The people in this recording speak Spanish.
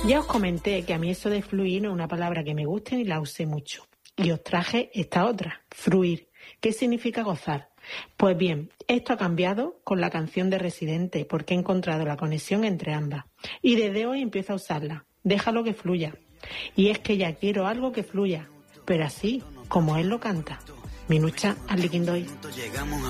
Ya os comenté que a mí eso de fluir no es una palabra que me guste ni la usé mucho. Y os traje esta otra, fruir. ¿Qué significa gozar? Pues bien, esto ha cambiado con la canción de Residente porque he encontrado la conexión entre ambas. Y desde hoy empiezo a usarla. Déjalo que fluya. Y es que ya quiero algo que fluya, pero así como él lo canta. Minucha al liquindoy. Llegamos